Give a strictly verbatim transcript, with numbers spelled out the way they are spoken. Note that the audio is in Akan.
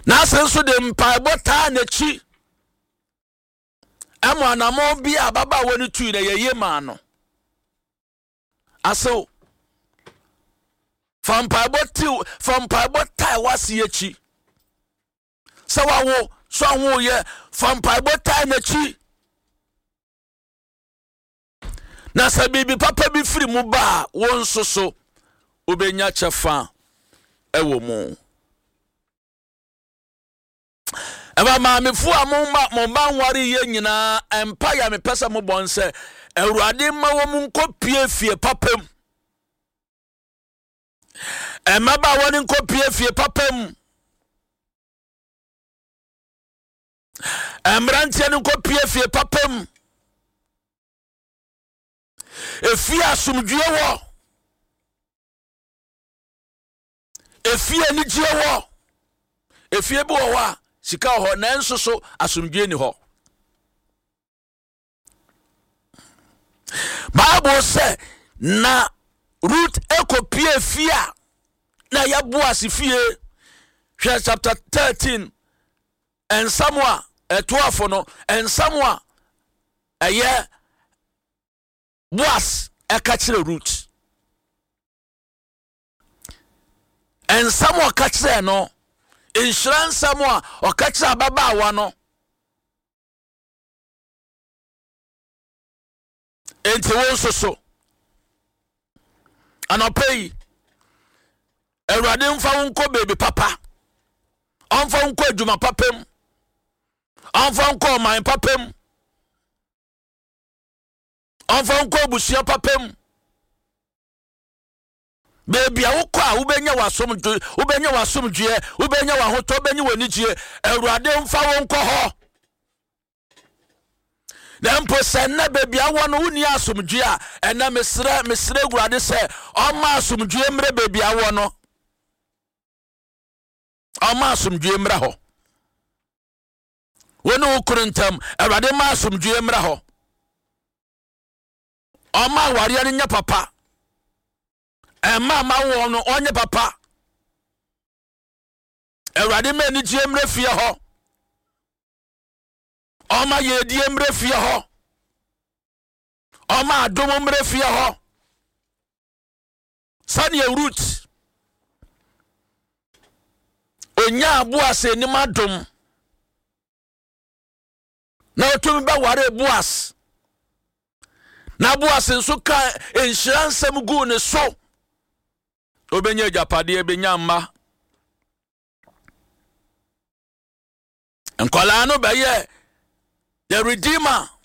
na senso de mpaebɔ taa na chi amo anamo bi ababa woni tu na yeye ma no aso from mpaebɔ ti from mpaebɔ taa wasi echi sa wawo so anwo ye from mpaebɔ taa na chi na sa bibi papa bi firi mu ba won soso obenya chefa ewo mu eba ma me fu amoma mo ba nware ye nyina empa ya me pesa mo bon se Awurade ma wo mu nkopie fie papam ema ba woni nkopie fie papam emrantie ni nkopie fie papam efie asumdue wo efie ni gie wo efie bi wo wa sika ho na nso so asumdue ni ho Bible say na root ekopie fie na ya Boaz fie chapter thirteen and Samuel twelve no and Samuel eye Boaz ekachire root and Samuel kachire no insurance Samuel o kachire ababa no enti won so so anopai Awurade mfa wonko baby papa onfa wonko adwuma papam onfa wonko man papam onfa wonko busia papam baby awoko a ubenya wasomdwe ubenya wasomdwe ubenya wahoto ubenya wanijie Awurade mfa wonko ho na mpo senna baby awo no uni asomdwe a ena mesre mesre Awurade se oma asomdwe mre baby awo no oma asomdwe mra ho wonu ukurintam Awurade ma asomdwe mra ho oma wari ani nya papa ema ma wo no onye papa Awurade ma ni gie mra fie ho oma ye die mra fie ho oma adom mra fie ho sani root onya Boaz ni madom na otumi ba ware Boaz na Boaz nso ka insurance gu ne so obenya japade benya mma nkola no baye the redeemer